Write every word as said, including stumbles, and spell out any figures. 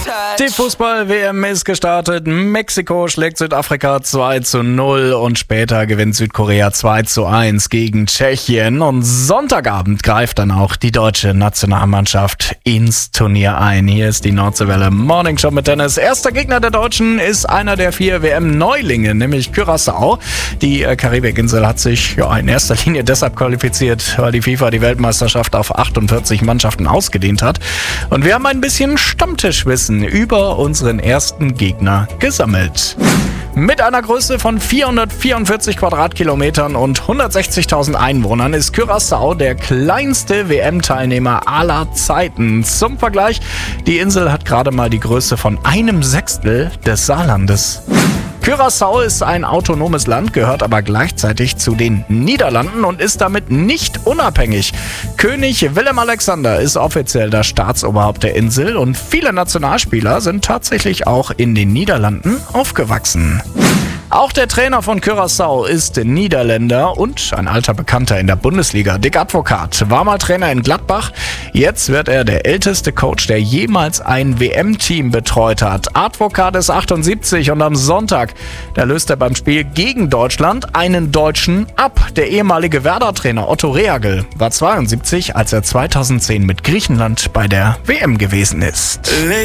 Die Fußball-W M ist gestartet. Mexiko schlägt Südafrika zwei zu null und später gewinnt Südkorea zwei zu eins gegen Tschechien. Und Sonntagabend greift dann auch die deutsche Nationalmannschaft ins Turnier ein. Hier ist die Nordseewelle Morning Show mit Dennis. Erster Gegner der Deutschen ist einer der vier W M-Neulinge, nämlich Curaçao. Die äh, Karibikinsel hat sich ja, in erster Linie deshalb qualifiziert, weil die FIFA die Weltmeisterschaft auf achtundvierzig Mannschaften ausgedehnt hat. Und wir haben ein bisschen Stammtischwissen über unseren ersten Gegner gesammelt. Mit einer Größe von vierhundertvierundvierzig Quadratkilometern und hundertsechzigtausend Einwohnern ist Curaçao der kleinste W M-Teilnehmer aller Zeiten. Zum Vergleich, die Insel hat gerade mal die Größe von einem Sechstel des Saarlandes. Curaçao ist ein autonomes Land, gehört aber gleichzeitig zu den Niederlanden und ist damit nicht unabhängig. König Willem Alexander ist offiziell das Staatsoberhaupt der Insel und viele Nationalspieler sind tatsächlich auch in den Niederlanden aufgewachsen. Auch der Trainer von Curaçao ist Niederländer und ein alter Bekannter in der Bundesliga. Dick Advocaat war mal Trainer in Gladbach. Jetzt wird er der älteste Coach, der jemals ein W M-Team betreut hat. Advocaat ist achtundsiebzig und am Sonntag, da löst er beim Spiel gegen Deutschland einen Deutschen ab. Der ehemalige Werder-Trainer Otto Rehagel war zweiundsiebzig, als er zweitausendzehn mit Griechenland bei der W M gewesen ist.